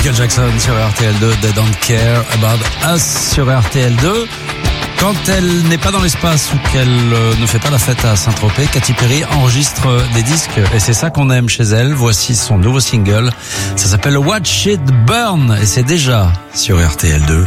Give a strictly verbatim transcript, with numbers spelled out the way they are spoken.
Michael Jackson sur R T L deux, They Don't Care About Us sur R T L deux. Quand elle n'est pas dans l'espace ou qu'elle ne fait pas la fête à Saint-Tropez, Katy Perry enregistre des disques et c'est ça qu'on aime chez elle. Voici son nouveau single, ça s'appelle Watch It Burn et c'est déjà sur R T L deux.